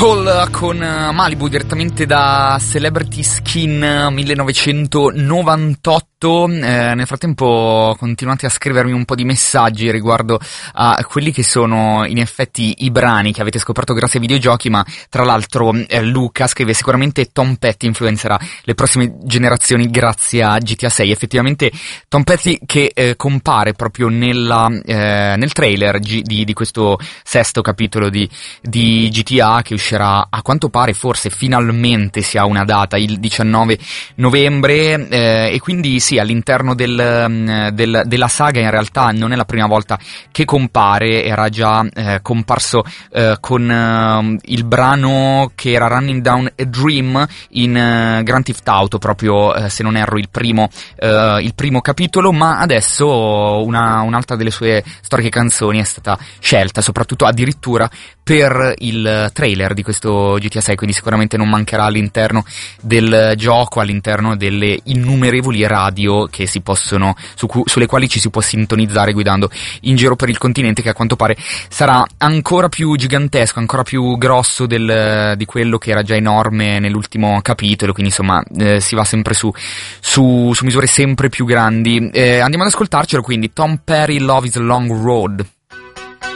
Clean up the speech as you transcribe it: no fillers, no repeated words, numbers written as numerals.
Hall con Malibu direttamente da Celebrity Skin 1998. Nel frattempo continuate a scrivermi un po' di messaggi riguardo a quelli che sono in effetti i brani che avete scoperto grazie ai videogiochi, ma tra l'altro Luca scrive: sicuramente Tom Petty influenzerà le prossime generazioni grazie a GTA 6. Effettivamente Tom Petty che compare proprio nel trailer di questo sesto capitolo di GTA, che uscirà a quanto pare, forse finalmente si ha una data, il 19 novembre, e quindi sì, all'interno della saga in realtà non è la prima volta che compare, era già comparso con il brano che era Running Down a Dream in Grand Theft Auto, proprio se non erro il primo capitolo, ma adesso un'altra delle sue storiche canzoni è stata scelta soprattutto addirittura per il trailer di questo GTA 6, quindi sicuramente non mancherà all'interno del gioco, all'interno delle innumerevoli radio che si possono sulle quali ci si può sintonizzare guidando in giro per il continente, che a quanto pare sarà ancora più gigantesco, ancora più grosso di quello che era già enorme nell'ultimo capitolo, quindi insomma si va sempre su misure sempre più grandi. Andiamo ad ascoltarcelo quindi, Tom Petty, Love is a Long Road.